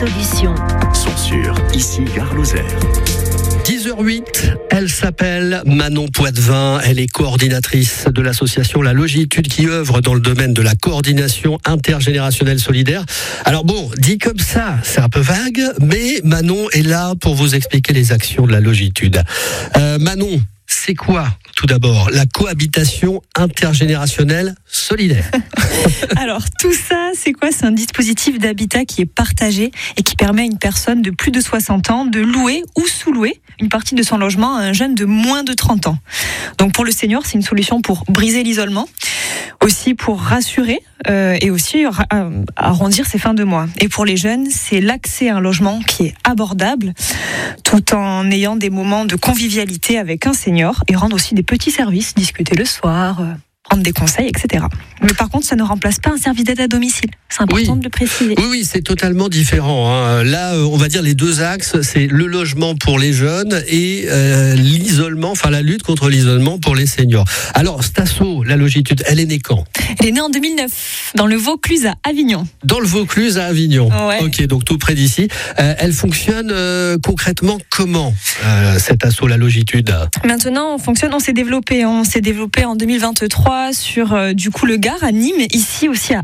Solutions sont sur ici Gare Lozère. 10h08, elle s'appelle Manon Poitvin, elle est coordinatrice de l'association La Logitude qui œuvre dans le domaine de la coordination intergénérationnelle solidaire. Alors bon, dit comme ça, c'est un peu vague, mais Manon est là pour vous expliquer les actions de La Logitude. Manon, c'est quoi tout d'abord la cohabitation intergénérationnelle solidaire? Alors tout ça, c'est quoi? C'est un dispositif d'habitat qui est partagé et qui permet à une personne de plus de 60 ans de louer ou sous-louer une partie de son logement à un jeune de moins de 30 ans. Donc pour le senior, c'est une solution pour briser l'isolement, aussi pour rassurer et aussi arrondir ses fins de mois. Et pour les jeunes, c'est l'accès à un logement qui est abordable tout en ayant des moments de convivialité avec un senior et rendre aussi des petits services, discuter le soir, prendre des conseils, etc. Mais par contre, ça ne remplace pas un service d'aide à domicile. C'est important de le préciser. Oui, c'est totalement différent, hein. Là, on va dire les deux axes, c'est le logement pour les jeunes et l'isolement, enfin la lutte contre l'isolement pour les seniors. Alors, cette asso, La Logitude, elle est née quand? Elle est née en 2009, dans le Vaucluse à Avignon. Dans le Vaucluse à Avignon. Ouais. Ok, donc tout près d'ici. Elle fonctionne concrètement comment, cette asso La Logitude? Maintenant, on s'est développé en 2023 sur du coup le Gard à Nîmes, ici aussi à